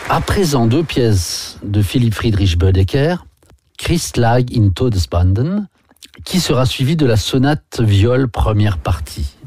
À présent, 2 pièces de Philipp Friedrich Boedeker, Christlag in Todesbanden, qui sera suivi de la sonate viol première partie.